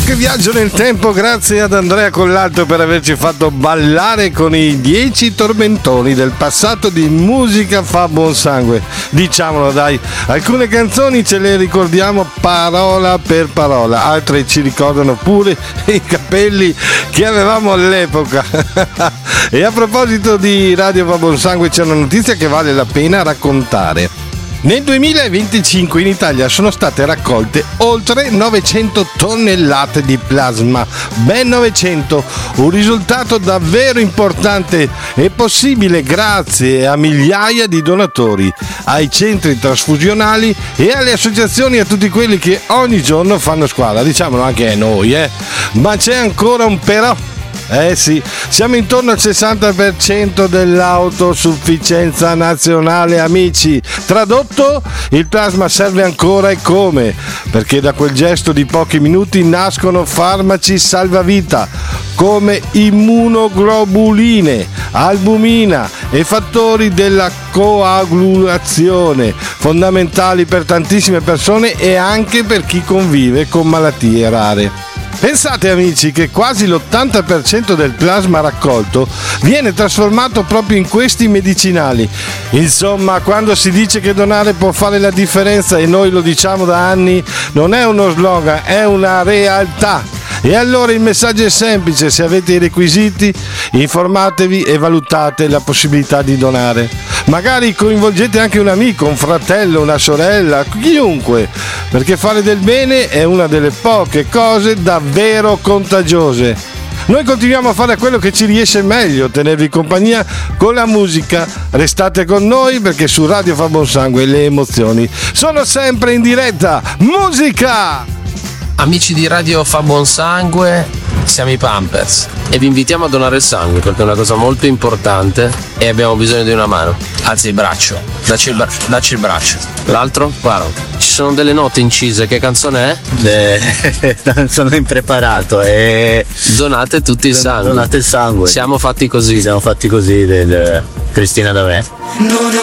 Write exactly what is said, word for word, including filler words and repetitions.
qualche viaggio nel tempo grazie ad Andrea Collalto per averci fatto ballare con i dieci tormentoni del passato di Musica fa buon sangue. Diciamolo dai, alcune canzoni ce le ricordiamo parola per parola, altre ci ricordano pure i capelli che avevamo all'epoca. E a proposito di Radio fa buon sangue c'è una notizia che vale la pena raccontare. Nel duemilaventicinque in Italia sono state raccolte oltre novecento tonnellate di plasma, ben novecento, un risultato davvero importante e possibile grazie a migliaia di donatori, ai centri trasfusionali e alle associazioni, a tutti quelli che ogni giorno fanno squadra, diciamolo anche a noi, eh. Ma c'è ancora un però. Eh sì, siamo intorno al sessanta per cento dell'autosufficienza nazionale, amici. Tradotto, il plasma serve ancora e come? Perché da quel gesto di pochi minuti nascono farmaci salvavita come immunoglobuline, albumina e fattori della coagulazione, fondamentali per tantissime persone e anche per chi convive con malattie rare. Pensate amici che quasi l'ottanta per cento del plasma raccolto viene trasformato proprio in questi medicinali. Insomma, quando si dice che donare può fare la differenza, e noi lo diciamo da anni, non è uno slogan, è una realtà. E allora il messaggio è semplice: se avete i requisiti, informatevi e valutate la possibilità di donare. Magari coinvolgete anche un amico, un fratello, una sorella, chiunque, perché fare del bene è una delle poche cose davvero contagiose. Noi continuiamo a fare quello che ci riesce meglio, tenervi compagnia con la musica. Restate con noi perché su Radio fa buon sangue le emozioni sono sempre in diretta. Musica! Amici di Radio fa buon sangue, siamo i Pampers e vi invitiamo a donare il sangue perché è una cosa molto importante e abbiamo bisogno di una mano. Alza il braccio, dacci il, bra- dacci il braccio. L'altro? Guarda, ci sono delle note incise, che canzone è? Eh, sono impreparato e... Donate tutti il sangue. Donate il sangue. Siamo fatti così. Siamo fatti così del Cristina D'Avè.